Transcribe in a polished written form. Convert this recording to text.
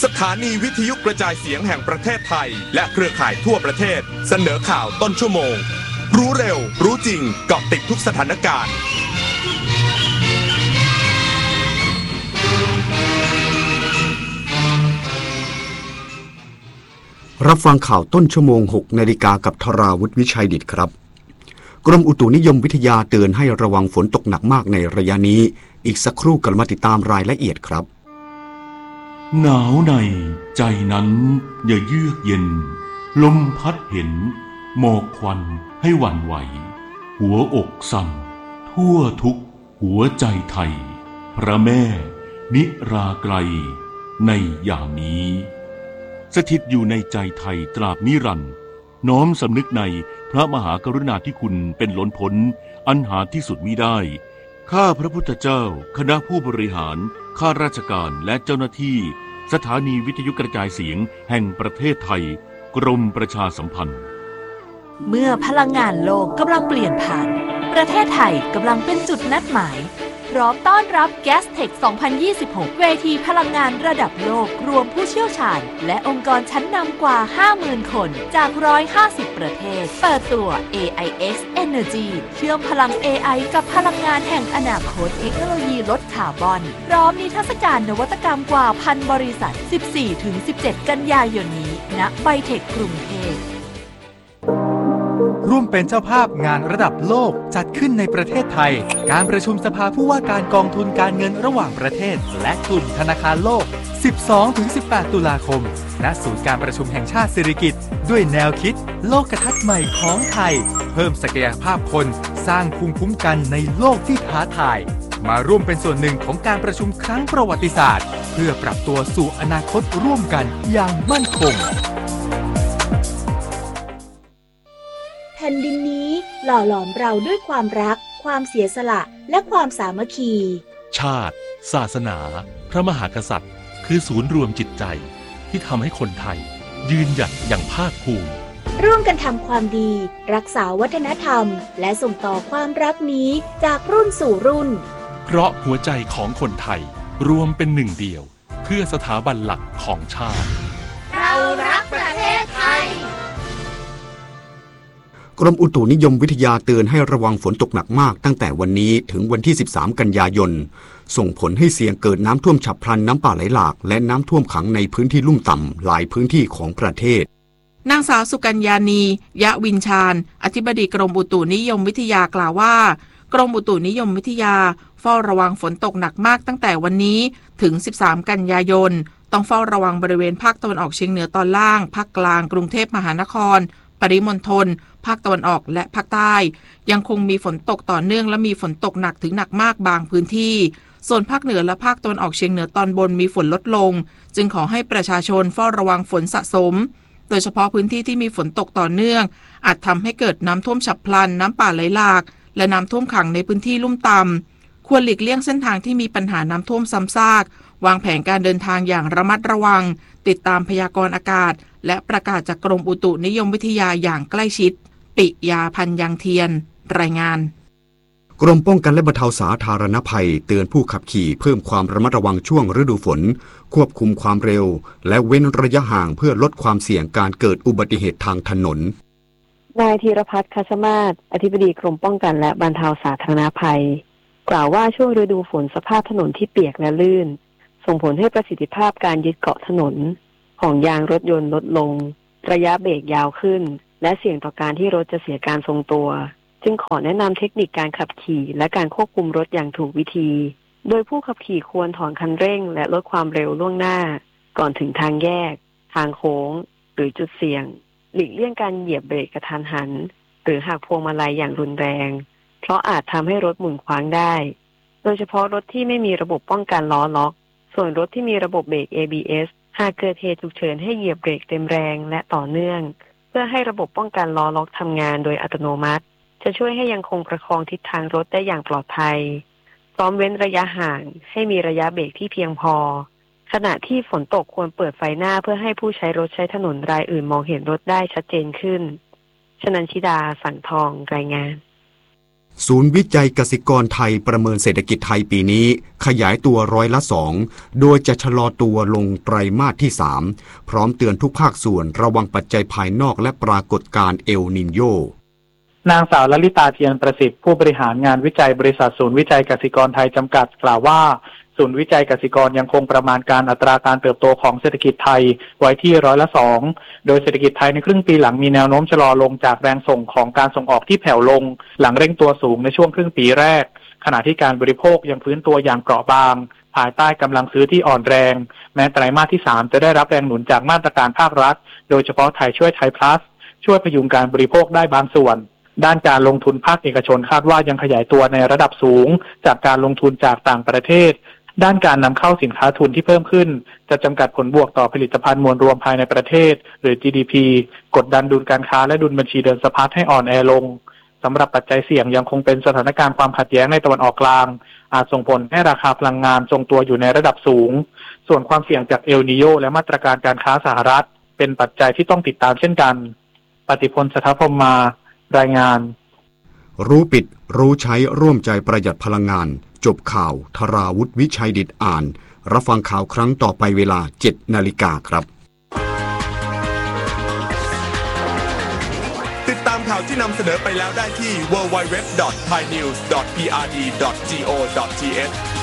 สถานีวิทยุกระจายเสียงแห่งประเทศไทยและเครือข่ายทั่วประเทศเสนอข่าวต้นชั่วโมงรู้เร็วรู้จริงเกาะติดทุกสถานการณ์รับฟังข่าวต้นชั่วโมง 6 นาฬิกากับธราวุฒิวิชัยดิษฐ์ครับกรมอุตุนิยมวิทยาเตือนให้ระวังฝนตกหนักมากในระยะนี้อีกสักครู่กลับมาติดตามรายละเอียดครับหนาวในใจนั้นอย่าเยือกเย็นลมพัดเห็นหมอกควันให้หวั่นไหวหัวอกสั่นทั่วทุกหัวใจไทยพระแม่นิราไกรในยามนี้สถิตอยู่ในใจไทยตราบนิรันดร์น้อมสำนึกในพระมหากรุณาธิคุณเป็นล้นพ้นอันหาที่สุดมิได้ข้าพระพุทธเจ้าคณะผู้บริหารข้าราชการและเจ้าหน้าที่สถานีวิทยุกระจายเสียงแห่งประเทศไทยกรมประชาสัมพันธ์เมื่อพลังงานโลกกำลังเปลี่ยนผ่านประเทศไทยกำลังเป็นจุดนัดหมายพร้อมต้อนรับ Gastech 2026 เวทีพลังงานระดับโลกรวมผู้เชี่ยวชาญและองค์กรชั้นนำกว่า 50,000 คนจาก 150 ประเทศเปิดตัว AIX Energy เชื่อมพลัง AI กับพลังงานแห่งอนาคตเทคโนโลยีลดคาร์บอนพร้อมนิทรรศการนวัตกรรมกว่า 1,000 บริษัท 14-17 กันยายนนี้ณไบเทคกรุงเทพร่วมเป็นเจ้าภาพงานระดับโลกจัดขึ้นในประเทศไทยการประชุมสภาผู้ว่าการกองทุนการเงินระหว่างประเทศและกลุ่มธนาคารโลก 12-18 ตุลาคมณศูนย์การประชุมแห่งชาติสิริกิติ์ด้วยแนวคิดโลกทัศน์ใหม่ของไทยเพิ่มศักยภาพคนสร้างภูมิคุ้มกันในโลกที่ท้าทายมาร่วมเป็นส่วนหนึ่งของการประชุมครั้งประวัติศาสตร์เพื่อปรับตัวสู่อนาคตร่วมกันอย่างมั่นคงแผ่นดินนี้หล่อหลอมเราด้วยความรักความเสียสละและความสามัคคีชาติศาสนาพระมหากษัตริย์คือศูนย์รวมจิตใจที่ทำให้คนไทยยืนหยัดอย่างภาคภูมิร่วมกันทำความดีรักษาวัฒนธรรมและส่งต่อความรักนี้จากรุ่นสู่รุ่นเพราะหัวใจของคนไทยรวมเป็นหนึ่งเดียวเพื่อสถาบันหลักของชาติเรารักประเทศไทยกรมอุตุนิยมวิทยาเตือนให้ระวังฝนตกหนักมากตั้งแต่วันนี้ถึงวันที่ 13 กันยายนส่งผลให้เสี่ยงเกิดน้ำท่วมฉับพลันน้ำป่าไหลหลากและน้ำท่วมขังในพื้นที่ลุ่มต่ำหลายพื้นที่ของประเทศนางสาวสุกัญญานียะวินชาญอธิบดีกรมอุตุนิยมวิทยากล่าวว่ากรมอุตุนิยมวิทยาเฝ้าระวังฝนตกหนักมากตั้งแต่วันนี้ถึง 13 กันยายนต้องเฝ้าระวังบริเวณภาคตะวันออกเฉียงเหนือตอนล่างภาคกลางกรุงเทพมหานครปริมณฑลภาคตะวันออกและภาคใต้ยังคงมีฝนตกต่อเนื่องและมีฝนตกหนักถึงหนักมากบางพื้นที่ส่วนภาคเหนือและภาคตะวันออกเฉียงเหนือตอนบนมีฝนลดลงจึงขอให้ประชาชนเฝ้าระวังฝนสะสมโดยเฉพาะพื้นที่ที่มีฝนตกต่อเนื่องอาจทำให้เกิดน้ำท่วมฉับพลันน้ำป่าไหลหลากและน้ำท่วมขังในพื้นที่ลุ่มต่ำควรหลีกเลี่ยงเส้นทางที่มีปัญหาน้ำท่วมซ้ำซากวางแผนการเดินทางอย่างระมัดระวังติดตามพยากรณ์อากาศและประกาศจากกรมอุตุนิยมวิทยาอย่างใกล้ชิดปิยาพันธ์ยังเทียนรายงานกรมป้องกันและบรรเทาสาธารณภัยเตือนผู้ขับขี่เพิ่มความระมัดระวังช่วงฤดูฝนควบคุมความเร็วและเว้นระยะห่างเพื่อลดความเสี่ยงการเกิดอุบัติเหตุทางถนนนายธีรพัฒน์ คัชมาศอธิบดีกรมป้องกันและบรรเทาสาธารณภัยกล่าวว่าช่วงฤดูฝนสภาพถนนที่เปียกและลื่นส่งผลให้ประสิทธิภาพการยึดเกาะถนนของยางรถยนต์ลดลงระยะเบรกยาวขึ้นและเสี่ยงต่อการที่รถจะเสียการทรงตัวจึงขอแนะนำเทคนิคการขับขี่และการควบคุมรถอย่างถูกวิธีโดยผู้ขับขี่ควรถอนคันเร่งและลดความเร็วล่วงหน้าก่อนถึงทางแยกทางโค้งหรือจุดเสี่ยงหลีกเลี่ยงการเหยียบเบรกกระทันหันหรือหักพวงมาลัยอย่างรุนแรงเพราะอาจทำให้รถหมุนคว้างได้โดยเฉพาะรถที่ไม่มีระบบป้องกันล้อล็อกส่วนรถที่มีระบบเบรก ABS หากเกิดเหตุฉุกเฉินให้เหยียบเบรกเต็มแรงและต่อเนื่องเพื่อให้ระบบป้องกันล้อล็อกทำงานโดยอัตโนมัติจะช่วยให้ยังคงประคองทิศทางรถได้อย่างปลอดภัยพร้อมเว้นระยะห่างให้มีระยะเบรกที่เพียงพอขณะที่ฝนตกควรเปิดไฟหน้าเพื่อให้ผู้ใช้รถใช้ถนนรายอื่นมองเห็นรถได้ชัดเจนขึ้นชนันชิดา สังทองรายงานศูนย์วิจัยกสิกรไทยประเมินเศรษฐกิจไทยปีนี้ขยายตัว2%โดยจะชะลอตัวลงไตรมาสที่3พร้อมเตือนทุกภาคส่วนระวังปัจจัยภายนอกและปรากฏการณ์เอลนิโญนางสาวลลิตาเทียนประสิทธิ์ผู้บริหารงานวิจัยบริษัทศูนย์วิจัยกสิกรไทยจำกัดกล่าวว่าศูนย์วิจัยกสิกรยังคงประมาณการอัตราการเติบโตของเศรษฐกิจไทยไว้ที่2%โดยเศรษฐกิจไทยในครึ่งปีหลังมีแนวโน้มชะลอลงจากแรงส่งของการส่งออกที่แผ่วลงหลังเร่งตัวสูงในช่วงครึ่งปีแรกขณะที่การบริโภคยังฟื้นตัวอย่างเปราะบางภายใต้กำลังซื้อที่อ่อนแรงแม้ไตรมาสที่3จะได้รับแรงหนุนจากมาตรการภาครัฐโดยเฉพาะไทยช่วยไทยพลัสช่วยพยุงการบริโภคได้บางส่วนด้านการลงทุนภาคเอกชนคาดว่ายังขยายตัวในระดับสูงจากการลงทุนจากต่างประเทศด้านการนำเข้าสินค้าทุนที่เพิ่มขึ้นจะจำกัดผลบวกต่อผลิตภัณฑ์มวลรวมภายในประเทศหรือ GDP กดดันดุลการค้าและดุลบัญชีเดินสะพัดให้อ่อนแอลงสำหรับปัจจัยเสี่ยงยังคงเป็นสถานการณ์ความขัดแย้งในตะวันออกกลางอาจส่งผลให้ราคาพลังงานทรงตัวอยู่ในระดับสูงส่วนความเสี่ยงจากเอลนีโญและมาตรการการค้าสหรัฐเป็นปัจจัยที่ต้องติดตามเช่นกันปฏิพล สถพรหมารายงานรู้ปิดรู้ใช้ร่วมใจประหยัดพลังงานจบข่าวธราวุฒิวิชัยดิษฐ์อ่านรับฟังข่าวครั้งต่อไปเวลา 7:00 น.ครับติดตามข่าวที่นำเสนอไปแล้วได้ที่ www.thainews.prd.go.th